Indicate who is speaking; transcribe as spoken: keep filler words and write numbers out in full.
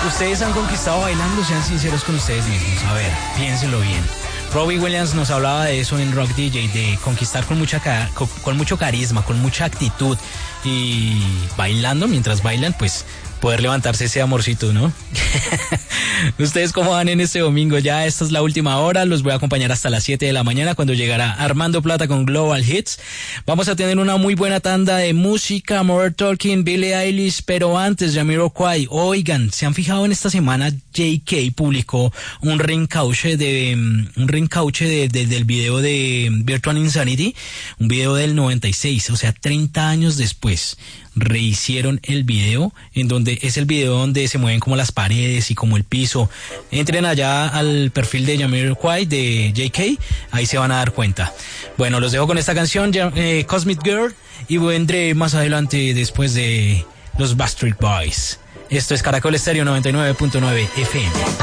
Speaker 1: Ustedes han conquistado bailando, sean sinceros con ustedes mismos. A ver, piénsenlo bien. Robbie Williams nos hablaba de eso en Rock D J, de conquistar con mucha con, con mucho carisma, con mucha actitud y bailando, mientras bailan, pues poder levantarse ese amorcito, ¿no? ¿Ustedes cómo van en este domingo? Ya esta es la última hora, los voy a acompañar hasta las siete de la mañana cuando llegará Armando Plata con Global Hits. Vamos a tener una muy buena tanda de música, More Talking, Billie Eilish, pero antes Jamiroquai. Oigan, ¿se han fijado en esta semana? J K publicó un reencauche de un reencauche de, de, del video de Virtual Insanity, un video del noventa y seis, o sea, treinta años después rehicieron el video, en donde es el video donde se mueven como las paredes y como el piso. Entren allá al perfil de Jamiroquai de J K, ahí se van a dar cuenta. Bueno, los dejo con esta canción, eh, Cosmic Girl, y vendré más adelante después de los Backstreet Boys. Esto es Caracol Estéreo noventa y nueve punto nueve F M.